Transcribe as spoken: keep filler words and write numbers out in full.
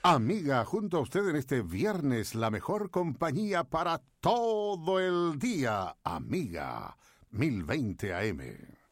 Amiga, junto a usted en este viernes, la mejor compañía para todo el día. Amiga, mil veinte A M.